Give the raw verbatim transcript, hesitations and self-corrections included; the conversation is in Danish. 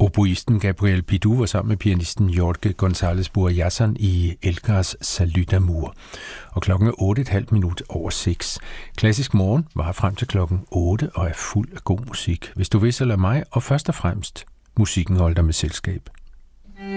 Oboisten Gabriel Pidou var sammen med pianisten Jorge González Burjasson i Elgars Salut d'Amour. Og klokken er otte et halvt minut over seks. Klassisk morgen var frem til klokken otte og er fuld af god musik. Hvis du vil, så lad mig, og først og fremmest musikken holde dig med selskab.